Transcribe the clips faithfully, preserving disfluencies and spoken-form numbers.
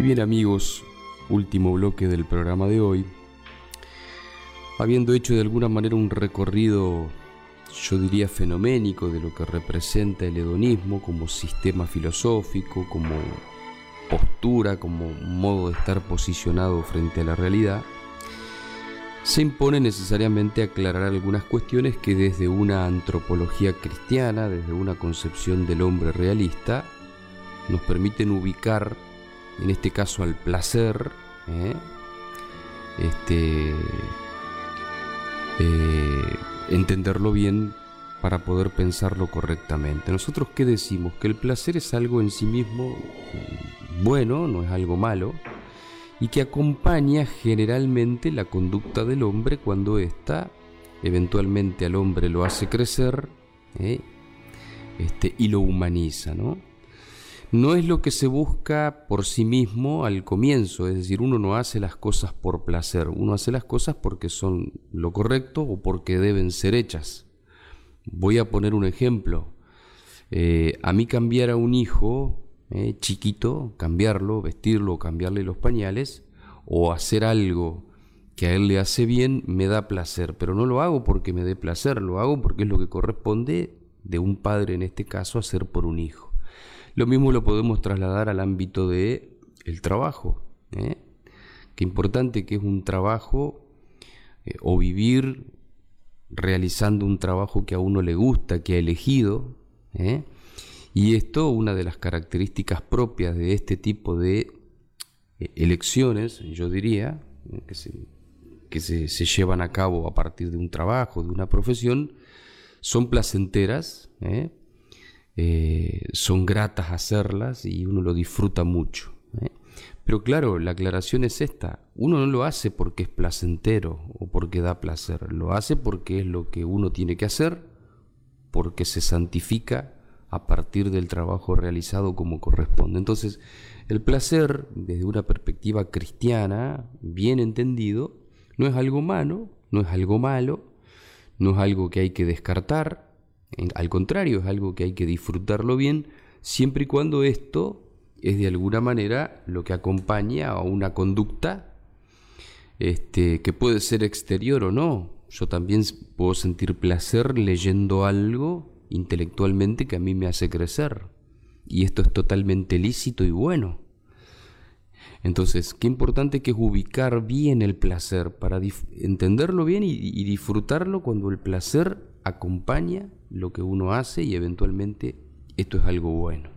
bien, amigos, último bloque del programa de hoy. Habiendo hecho de alguna manera un recorrido, yo diría fenoménico, de lo que representa el hedonismo como sistema filosófico, como postura, como modo de estar posicionado frente a la realidad, se impone necesariamente aclarar algunas cuestiones que desde una antropología cristiana, desde una concepción del hombre realista, nos permiten ubicar, en este caso al placer, ¿eh? este, eh, entenderlo bien para poder pensarlo correctamente. ¿Nosotros qué decimos? Que el placer es algo en sí mismo bueno, no es algo malo, y que acompaña generalmente la conducta del hombre cuando ésta eventualmente al hombre lo hace crecer, ¿eh? este, y lo humaniza, ¿no? No es lo que se busca por sí mismo al comienzo, es decir, uno no hace las cosas por placer, uno hace las cosas porque son lo correcto o porque deben ser hechas. Voy a poner un ejemplo. Eh, a mí cambiar a un hijo eh, chiquito, cambiarlo, vestirlo, cambiarle los pañales o hacer algo que a él le hace bien, me da placer, pero no lo hago porque me dé placer, lo hago porque es lo que corresponde de un padre en este caso hacer por un hijo. Lo mismo lo podemos trasladar al ámbito de el trabajo, ¿eh? Qué importante que es un trabajo eh, o vivir realizando un trabajo que a uno le gusta, que ha elegido, ¿eh? Y esto, una de las características propias de este tipo de eh, elecciones, yo diría, ¿eh? que, se, que se, se llevan a cabo a partir de un trabajo, de una profesión, son placenteras, ¿eh? Eh, son gratas hacerlas y uno lo disfruta mucho, ¿eh? Pero claro, la aclaración es esta: uno no lo hace porque es placentero o porque da placer, lo hace porque es lo que uno tiene que hacer, porque se santifica a partir del trabajo realizado como corresponde. Entonces, el placer, desde una perspectiva cristiana, bien entendido, no es algo malo, no es algo malo, no es algo que hay que descartar. Al contrario, es algo que hay que disfrutarlo bien, siempre y cuando esto es de alguna manera lo que acompaña a una conducta este, que puede ser exterior o no. Yo también puedo sentir placer leyendo algo intelectualmente que a mí me hace crecer, y esto es totalmente lícito y bueno. Entonces, qué importante que es ubicar bien el placer para dif- entenderlo bien y, y disfrutarlo cuando el placer acompaña lo que uno hace y eventualmente esto es algo bueno.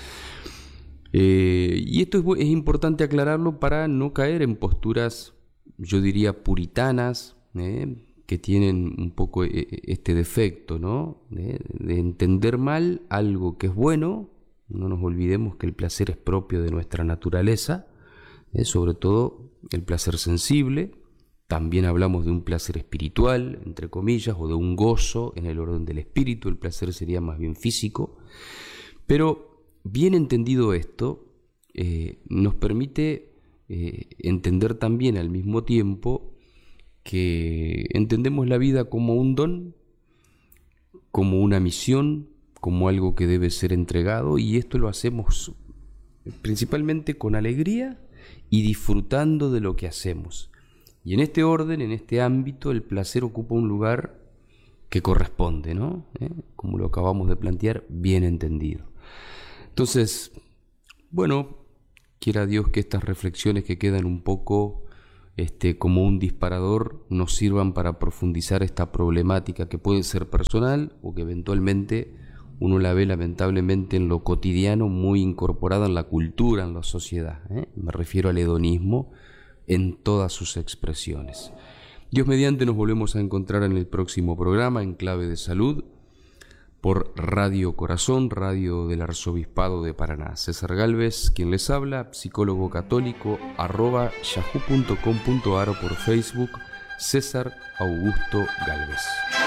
Eh, y esto es, es importante aclararlo para no caer en posturas, yo diría, puritanas, ¿eh? que tienen un poco este defecto, ¿no? De, de entender mal algo que es bueno. No nos olvidemos que el placer es propio de nuestra naturaleza, ¿eh? sobre todo el placer sensible. También hablamos de un placer espiritual, entre comillas, o de un gozo en el orden del espíritu. El placer sería más bien físico. Pero bien entendido esto, eh, nos permite eh, entender también al mismo tiempo que entendemos la vida como un don, como una misión, como algo que debe ser entregado, y esto lo hacemos principalmente con alegría y disfrutando de lo que hacemos. Y en este orden, en este ámbito, el placer ocupa un lugar que corresponde, ¿no? ¿Eh? Como lo acabamos de plantear, bien entendido. Entonces, bueno, quiera Dios que estas reflexiones que quedan un poco este, como un disparador nos sirvan para profundizar esta problemática que puede ser personal o que eventualmente uno la ve lamentablemente en lo cotidiano, muy incorporada en la cultura, en la sociedad, ¿eh? Me refiero al hedonismo en todas sus expresiones. Dios mediante, nos volvemos a encontrar en el próximo programa en Clave de Salud por Radio Corazón, radio del Arzobispado de Paraná. César Gálvez, quien les habla, psicólogo católico, arroba yahoo punto com punto ar o por Facebook, César Augusto Gálvez.